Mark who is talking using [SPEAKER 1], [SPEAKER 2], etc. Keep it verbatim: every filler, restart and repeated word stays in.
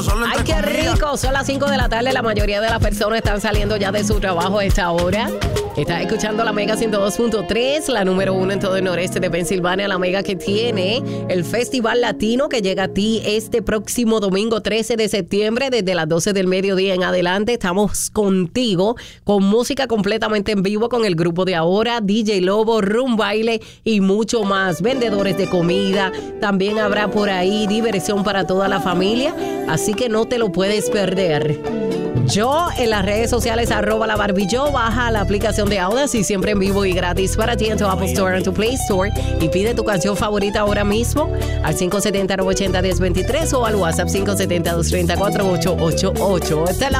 [SPEAKER 1] Ay, qué rico. Son las cinco de la tarde. La mayoría de las personas están saliendo ya de su trabajo a esta hora. Estás escuchando la Mega ciento dos punto tres, la número uno en todo el noreste de Pensilvania. La Mega que tiene el Festival Latino que llega a ti este próximo domingo trece de septiembre desde las doce del mediodía en adelante. Estamos contigo con música completamente en vivo con el grupo de ahora, D J Lobo, Room Baile y mucho más. Vendedores de comida. También habrá por ahí diversión para toda la familia. Así que no te lo puedes perder. Yo en las redes sociales arroba la Barbie-Yo, baja la aplicación de Audacy, siempre en vivo y gratis para ti en tu Apple Store o en tu Play Store, y pide tu canción favorita ahora mismo al cinco siete cero, nueve ocho cero, uno cero dos tres o al WhatsApp cinco siete cero, dos tres cuatro, ocho ocho ocho. Esta es la